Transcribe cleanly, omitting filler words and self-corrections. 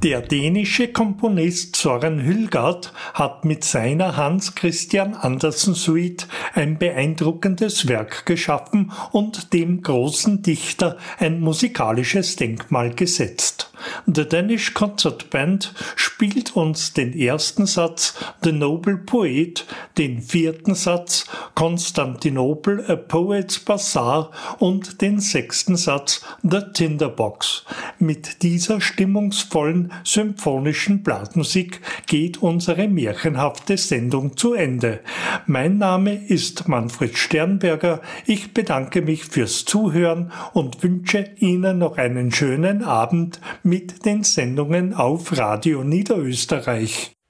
Der dänische Komponist Søren Hylgaard hat mit seiner Hans Christian Andersen Suite ein beeindruckendes Werk geschaffen und dem großen Dichter ein musikalisches Denkmal gesetzt. The Danish Concert Band spielt uns den ersten Satz The Noble Poet, den vierten Satz Konstantinopel A Poet's Bazaar und den sechsten Satz The Tinderbox. Mit dieser stimmungsvollen symphonischen Blasmusik geht unsere märchenhafte Sendung zu Ende. Mein Name ist Manfred Sternberger. Ich bedanke mich fürs Zuhören und wünsche Ihnen noch einen schönen Abend mit den Sendungen auf Radio Niederösterreich.